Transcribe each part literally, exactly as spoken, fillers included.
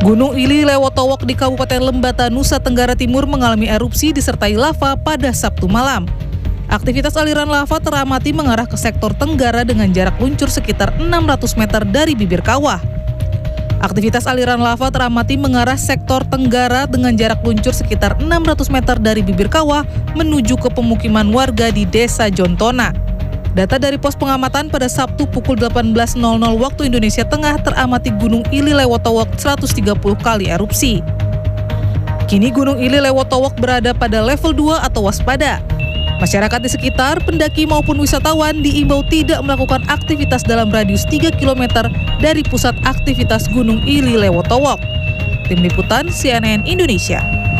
Gunung Ili Lewotowok di Kabupaten Lembata, Nusa Tenggara Timur mengalami erupsi disertai lava pada Sabtu malam. Aktivitas aliran lava teramati mengarah ke sektor tenggara dengan jarak luncur sekitar enam ratus meter dari bibir kawah. Aktivitas aliran lava teramati mengarah sektor tenggara dengan jarak luncur sekitar enam ratus meter dari bibir kawah menuju ke pemukiman warga di Desa Jontona. Data dari pos pengamatan pada Sabtu pukul delapan belas nol nol waktu Indonesia Tengah teramati Gunung Ili Lewotowok seratus tiga puluh kali erupsi. Kini Gunung Ili Lewotowok berada pada level dua atau waspada. Masyarakat di sekitar, pendaki maupun wisatawan diimbau tidak melakukan aktivitas dalam radius tiga kilometer dari pusat aktivitas Gunung Ili Lewotowok. Tim Liputan C N N Indonesia.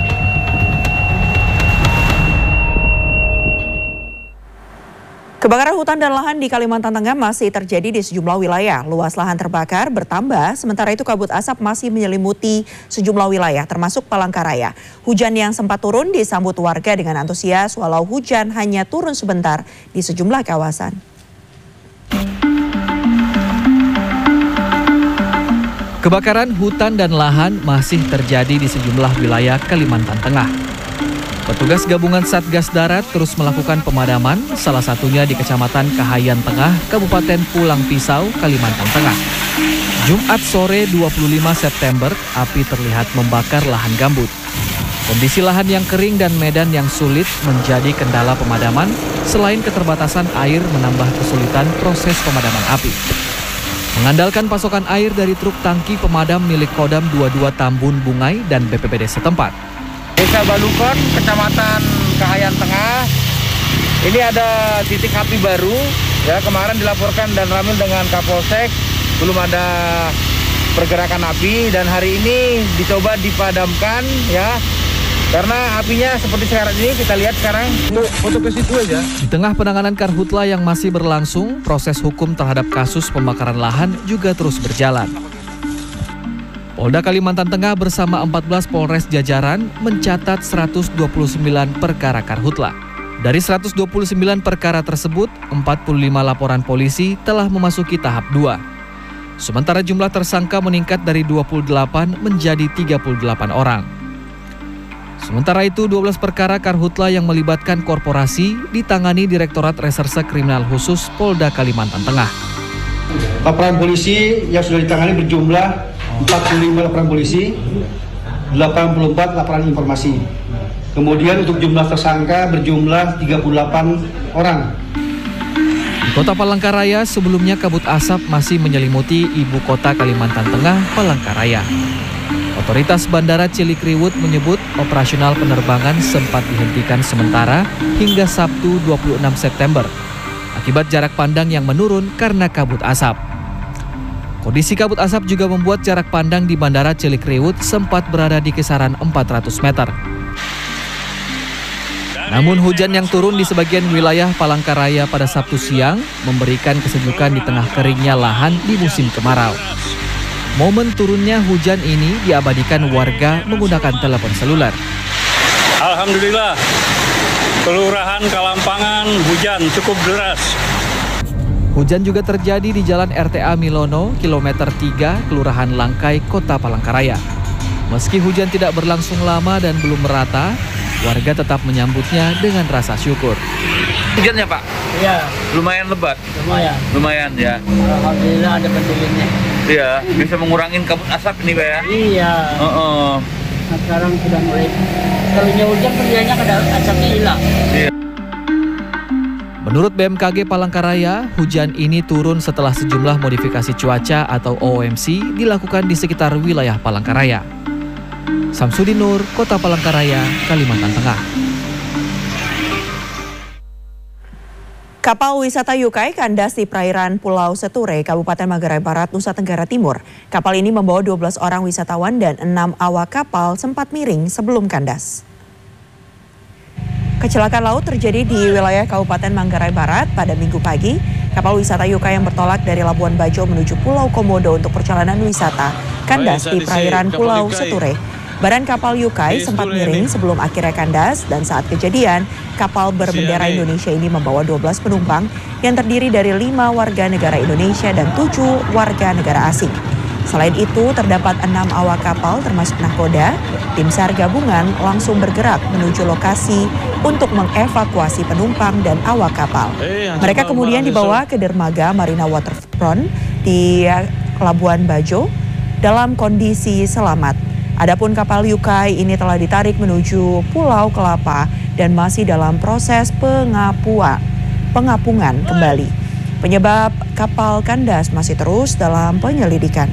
Kebakaran hutan dan lahan di Kalimantan Tengah masih terjadi di sejumlah wilayah. Luas lahan terbakar bertambah, sementara itu kabut asap masih menyelimuti sejumlah wilayah, termasuk Palangkaraya. Hujan yang sempat turun disambut warga dengan antusias, walau hujan hanya turun sebentar di sejumlah kawasan. Kebakaran hutan dan lahan masih terjadi di sejumlah wilayah Kalimantan Tengah. Petugas gabungan Satgas Darat terus melakukan pemadaman, salah satunya di Kecamatan Kahayan Tengah, Kabupaten Pulang Pisau, Kalimantan Tengah. Jumat sore dua puluh lima September, api terlihat membakar lahan gambut. Kondisi lahan yang kering dan medan yang sulit menjadi kendala pemadaman, selain keterbatasan air menambah kesulitan proses pemadaman api. Mengandalkan pasokan air dari truk tangki pemadam milik Kodam dua puluh dua Tambun Bungai dan B P B D setempat. Desa Balukon, Kecamatan Kahayan Tengah, ini ada titik api baru. Ya, kemarin dilaporkan dan ramil dengan Kapolsek, belum ada pergerakan api, dan hari ini dicoba dipadamkan, ya. Karena apinya seperti sekarang ini, kita lihat sekarang. Foto ke situ aja. Di tengah penanganan karhutla yang masih berlangsung, proses hukum terhadap kasus pembakaran lahan juga terus berjalan. Polda Kalimantan Tengah bersama empat belas Polres jajaran mencatat seratus dua puluh sembilan perkara karhutla. Dari seratus dua puluh sembilan perkara tersebut, empat puluh lima laporan polisi telah memasuki tahap dua. Sementara jumlah tersangka meningkat dari dua puluh delapan menjadi tiga puluh delapan orang. Sementara itu, dua belas perkara karhutla yang melibatkan korporasi ditangani Direktorat Reserse Kriminal Khusus Polda Kalimantan Tengah. Laporan polisi yang sudah ditangani berjumlah empat puluh lima laporan polisi, delapan puluh empat laporan informasi. Kemudian untuk jumlah tersangka berjumlah tiga puluh delapan orang. Di Kota Palangkaraya sebelumnya kabut asap masih menyelimuti ibu kota Kalimantan Tengah, Palangkaraya. Otoritas Bandara Cilikriwut menyebut operasional penerbangan sempat dihentikan sementara hingga Sabtu dua puluh enam September akibat jarak pandang yang menurun karena kabut asap. Kondisi kabut asap juga membuat jarak pandang di Bandara Cilikriwut sempat berada di kisaran empat ratus meter. Namun hujan yang turun di sebagian wilayah Palangkaraya pada Sabtu siang memberikan kesejukan di tengah keringnya lahan di musim kemarau. Momen turunnya hujan ini diabadikan warga menggunakan telepon seluler. Alhamdulillah, Kelurahan Kalampangan hujan cukup deras. Hujan juga terjadi di Jalan R T A Milono, kilometer tiga, Kelurahan Langkai, Kota Palangkaraya. Meski hujan tidak berlangsung lama dan belum merata, warga tetap menyambutnya dengan rasa syukur. Hujannya, Pak? Iya. Lumayan lebat? Lumayan. Lumayan, ya. Alhamdulillah ada pendinginnya. Iya, bisa mengurangin kabut asap ini, Pak, ya? Iya. Uh -uh. Nah, sekarang sudah mulai. Kalau hujan kerjanya kada asapnya hilang. Iya. Menurut B M K G Palangkaraya, hujan ini turun setelah sejumlah modifikasi cuaca atau O M C dilakukan di sekitar wilayah Palangkaraya. Samsudin Nur, Kota Palangkaraya, Kalimantan Tengah. Kapal wisata Yukai kandas di perairan Pulau Seture, Kabupaten Manggarai Barat, Nusa Tenggara Timur. Kapal ini membawa dua belas orang wisatawan dan enam awak kapal sempat miring sebelum kandas. Kecelakaan laut terjadi di wilayah Kabupaten Manggarai Barat pada Minggu pagi. Kapal wisata Yukai yang bertolak dari Labuan Bajo menuju Pulau Komodo untuk perjalanan wisata kandas di perairan Pulau Seture. Badan kapal Yukai sempat miring sebelum akhirnya kandas, dan saat kejadian, kapal berbendera Indonesia ini membawa dua belas penumpang yang terdiri dari lima warga negara Indonesia dan tujuh warga negara asing. Selain itu, terdapat enam awak kapal termasuk nahkoda. Tim SAR gabungan langsung bergerak menuju lokasi untuk mengevakuasi penumpang dan awak kapal. Mereka kemudian dibawa ke dermaga Marina Waterfront di Labuan Bajo dalam kondisi selamat. Adapun kapal Yukai ini telah ditarik menuju Pulau Kelapa dan masih dalam proses pengapuan, pengapungan kembali. Penyebab kapal kandas masih terus dalam penyelidikan.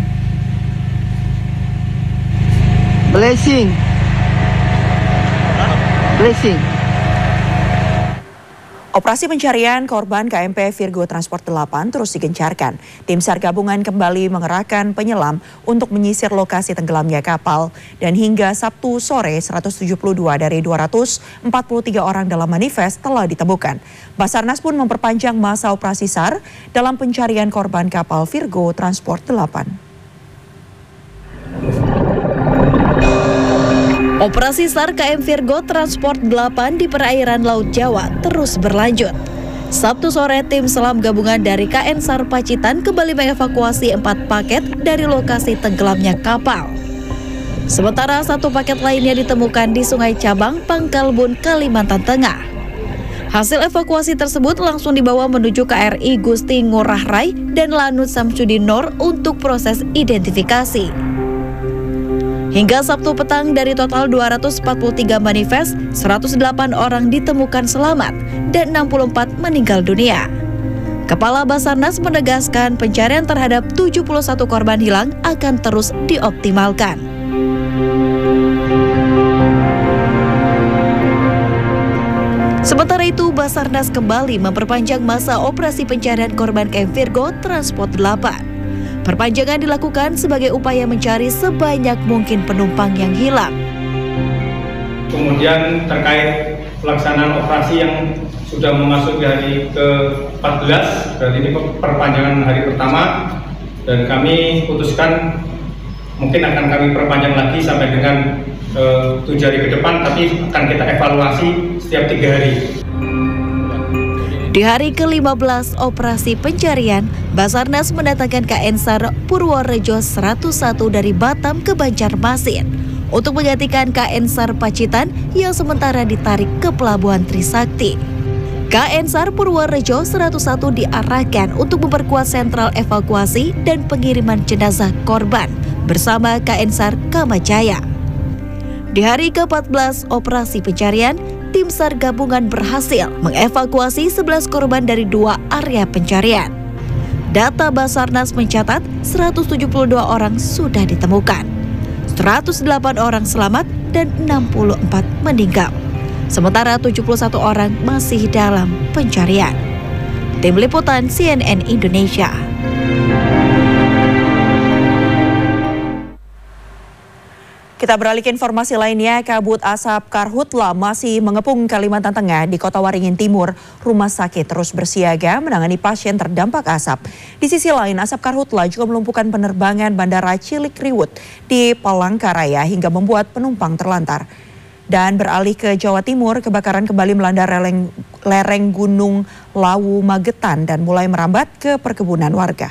Blessing. Blessing. Operasi pencarian korban K M P Virgo Transport delapan terus digencarkan. Tim SAR gabungan kembali mengerahkan penyelam untuk menyisir lokasi tenggelamnya kapal. Dan hingga Sabtu sore, seratus tujuh puluh dua dari dua ratus empat puluh tiga orang dalam manifest telah ditemukan. Basarnas pun memperpanjang masa operasi SAR dalam pencarian korban kapal Virgo Transport delapan. Operasi SAR K M Virgo Transport delapan di perairan Laut Jawa terus berlanjut. Sabtu sore, tim selam gabungan dari K N SAR Pacitan kembali mengevakuasi empat paket dari lokasi tenggelamnya kapal. Sementara satu paket lainnya ditemukan di Sungai Cabang, Pangkalbun, Kalimantan Tengah. Hasil evakuasi tersebut langsung dibawa menuju K R I Gusti Ngurah Rai dan Lanut Samsudin Nor untuk proses identifikasi. Hingga Sabtu petang, dari total dua ratus empat puluh tiga manifest, seratus delapan orang ditemukan selamat dan enam puluh empat meninggal dunia. Kepala Basarnas menegaskan pencarian terhadap tujuh puluh satu korban hilang akan terus dioptimalkan. Sementara itu, Basarnas kembali memperpanjang masa operasi pencarian korban K M Virgo Transport delapan. Perpanjangan dilakukan sebagai upaya mencari sebanyak mungkin penumpang yang hilang. Kemudian terkait pelaksanaan operasi yang sudah memasuki hari ke empat belas, berarti ini perpanjangan hari pertama, dan kami putuskan mungkin akan kami perpanjang lagi sampai dengan uh, tujuh hari ke depan, tapi akan kita evaluasi setiap tiga hari. Di hari ke lima belas operasi pencarian, Basarnas mendatangkan K N SAR Purworejo seratus satu dari Batam ke Banjarmasin untuk menggantikan K N SAR Pacitan yang sementara ditarik ke Pelabuhan Trisakti. K N SAR Purworejo seratus satu diarahkan untuk memperkuat sentral evakuasi dan pengiriman jenazah korban bersama K N SAR Kamajaya. Di hari ke empat belas operasi pencarian, tim SAR gabungan berhasil mengevakuasi sebelas korban dari dua area pencarian. Data Basarnas mencatat seratus tujuh puluh dua orang sudah ditemukan, seratus delapan orang selamat dan enam puluh empat meninggal. Sementara tujuh puluh satu orang masih dalam pencarian. Tim Liputan C N N Indonesia. Kita beralih ke informasi lainnya. Kabut asap karhutla masih mengepung Kalimantan Tengah. Di Kota Waringin Timur, rumah sakit terus bersiaga menangani pasien terdampak asap. Di sisi lain, asap karhutla juga melumpuhkan penerbangan Bandara Cilikriwut di Palangkaraya hingga membuat penumpang terlantar. Dan beralih ke Jawa Timur, kebakaran kembali melanda lereng, lereng Gunung Lawu Magetan dan mulai merambat ke perkebunan warga.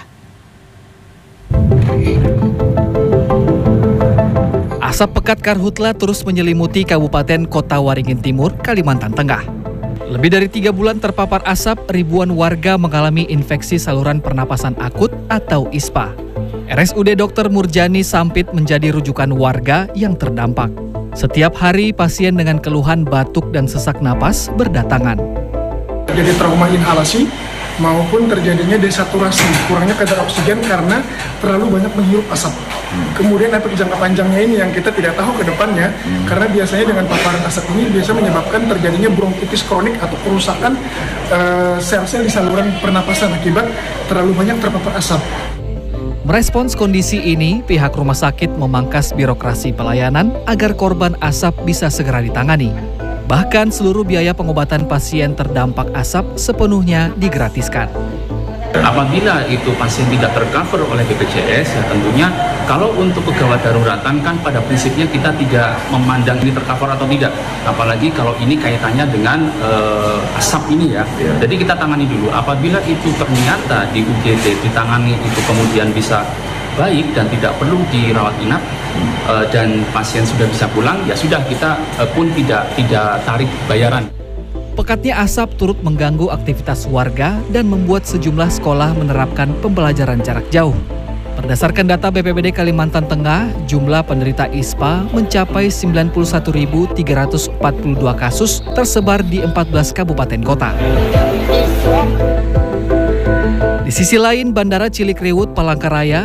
Asap pekat karhutla terus menyelimuti Kabupaten Kota Waringin Timur, Kalimantan Tengah. Lebih dari tiga bulan terpapar asap, ribuan warga mengalami infeksi saluran pernapasan akut atau I S P A. R S U D Dokter Murjani Sampit menjadi rujukan warga yang terdampak. Setiap hari pasien dengan keluhan batuk dan sesak napas berdatangan. Jadi trauma inhalasi maupun terjadinya desaturasi, kurangnya kadar oksigen karena terlalu banyak menghirup asap. Kemudian efek jangka panjangnya ini yang kita tidak tahu ke depannya, hmm. karena biasanya dengan paparan asap ini biasa menyebabkan terjadinya bronkitis kronik atau kerusakan uh, sel-sel di saluran pernapasan akibat terlalu banyak terpapar asap. Merespons kondisi ini, pihak rumah sakit memangkas birokrasi pelayanan agar korban asap bisa segera ditangani. Bahkan seluruh biaya pengobatan pasien terdampak asap sepenuhnya digratiskan. Apabila itu pasien tidak tercover oleh B P J S, ya tentunya kalau untuk kegawat daruratan kan pada prinsipnya kita tidak memandang ini tercover atau tidak. Apalagi kalau ini kaitannya dengan uh, asap ini ya. ya. Jadi kita tangani dulu. Apabila itu ternyata di U G D ditangani itu kemudian bisa baik dan tidak perlu dirawat inap hmm. uh, dan pasien sudah bisa pulang, ya sudah kita uh, pun tidak tidak tarik bayaran. Pekatnya asap turut mengganggu aktivitas warga dan membuat sejumlah sekolah menerapkan pembelajaran jarak jauh. Berdasarkan data B P B D Kalimantan Tengah, jumlah penderita I S P A mencapai sembilan puluh satu ribu tiga ratus empat puluh dua kasus tersebar di empat belas kabupaten kota. Di sisi lain, Bandara Cilikriwut, Palangkaraya